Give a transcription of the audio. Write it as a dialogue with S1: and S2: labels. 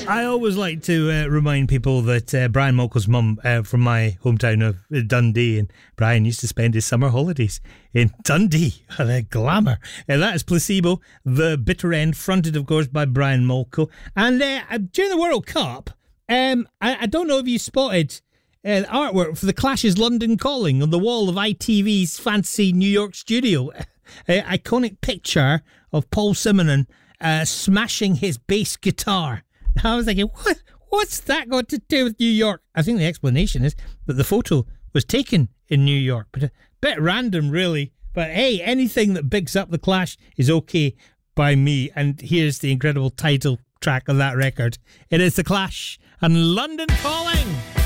S1: I always like to remind people that Brian Molko's mum from my hometown of Dundee, and Brian used to spend his summer holidays in Dundee. The glamour. That is Placebo, the bitter end, fronted, of course, by Brian Molko. And during the World Cup, I don't know if you spotted artwork for the Clash's London Calling on the wall of ITV's fancy New York studio. Iconic picture of Paul Simonon smashing his bass guitar. I was thinking, what's that got to do with New York? I think the explanation is that the photo was taken in New York, but a bit random, really. But hey, anything that bigs up the Clash is okay by me. And here's the incredible title track of that record. It is The Clash and London Calling.